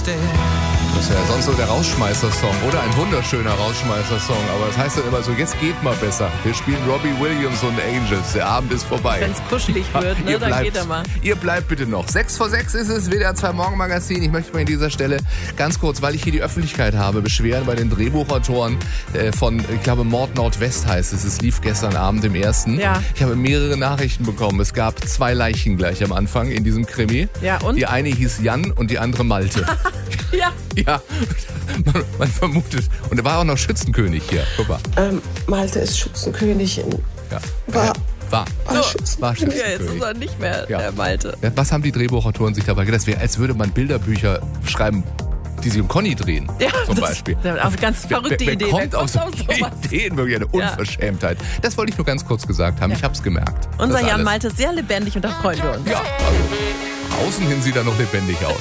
Das ist ja sonst so der Rausschmeißer-Song oder ein wunderschöner Rausschmeißer-Song. Aber das heißt dann immer so, jetzt geht mal besser. Wir spielen Robbie Williams und Angels. Der Abend ist vorbei. Wenn es kuschelig wird, ne, dann geht er mal. Ihr bleibt bitte noch. 6:06 ist es, WDR 2 Morgenmagazin. Ich möchte mich an dieser Stelle ganz kurz, weil ich hier die Öffentlichkeit habe, beschweren bei den Drehbuchautoren von, ich glaube, Mord Nordwest heißt es. Es lief gestern Abend im ersten. Ja. Ich habe mehrere Nachrichten bekommen. Es gab 2 Leichen gleich am Anfang in diesem Krimi. Ja, und? Die eine hieß Jan und die andere Malte. Ja. Ja, man vermutet. Und da war auch noch Schützenkönig hier. Guck mal. Malte ist Schützenkönig. Ja. War So. Schützenkönig. Ja, jetzt ist er nicht mehr Ja. der Malte. Ja, was haben die Drehbuchautoren sich dabei gedacht? Das wäre, als würde man Bilderbücher schreiben, die sich um Conny drehen. Ja, zum das- Beispiel. Auf ganz verrückte wer Idee. kommt auf sowas? solche Ideen? Wirklich eine Unverschämtheit. Das wollte ich nur ganz kurz gesagt haben. Ich habe es gemerkt. Unser Das Jan alles. Malte ist sehr lebendig und da freuen wir uns. Ja, also außen hin sieht er noch lebendig aus.